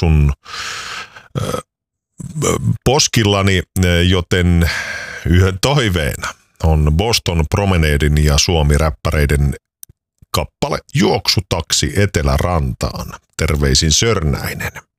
sun poskillani, joten yhden toiveena on Boston Promenadin ja Suomi-räppäreiden kappale Juoksutaksi Etelärantaan. Terveisin Sörnäinen.